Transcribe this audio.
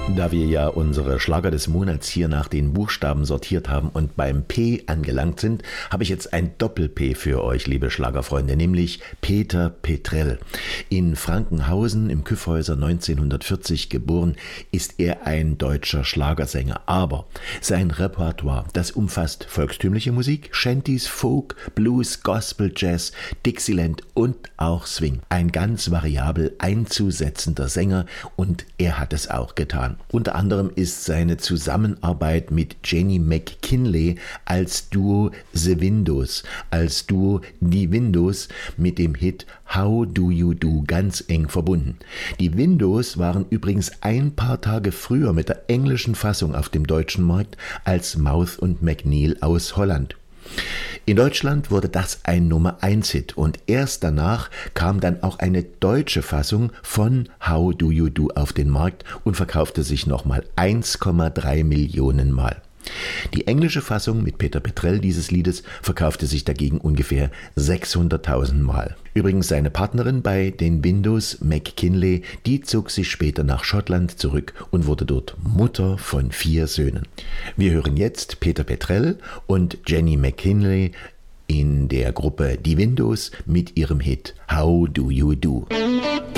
Da wir ja unsere Schlager des Monats hier nach den Buchstaben sortiert haben und beim P angelangt sind, habe ich jetzt ein Doppel-P für euch, liebe Schlagerfreunde, nämlich Peter Petrell. In Frankenhausen im Kyffhäuser 1940 geboren, ist er ein deutscher Schlagersänger. Aber sein Repertoire, das umfasst volkstümliche Musik, Shanties, Folk, Blues, Gospel, Jazz, Dixieland und auch Swing. Ein ganz variabel einzusetzender Sänger, und er hat es auch getan. Unter anderem ist seine Zusammenarbeit mit Jenny McKinley als Duo The Windows, als Duo Die Windows mit dem Hit How Do You Do ganz eng verbunden. Die Windows waren übrigens ein paar Tage früher mit der englischen Fassung auf dem deutschen Markt als Mouth und McNeil aus Holland. In Deutschland wurde das ein Nummer-1-Hit und erst danach kam dann auch eine deutsche Fassung von How Do You Do auf den Markt und verkaufte sich nochmal 1,3 Millionen Mal. Die englische Fassung mit Peter Petrell dieses Liedes verkaufte sich dagegen ungefähr 600.000 Mal. Übrigens seine Partnerin bei den Windows, McKinley, die zog sich später nach Schottland zurück und wurde dort Mutter von 4 Söhnen. Wir hören jetzt Peter Petrell und Jenny McKinley in der Gruppe Die Windows mit ihrem Hit How Do You Do.